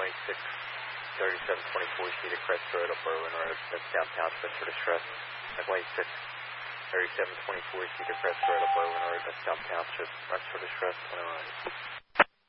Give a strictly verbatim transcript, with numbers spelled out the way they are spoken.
twenty-six, thirty-seven twenty-four, Cedar Crest Road, up Berwyn Road, that's downtown, Spencer Distress. twenty-six, thirty-seven twenty-four, Cedar Crest Road, up Berwyn Road, that's downtown, Spencer Distress, twenty-one.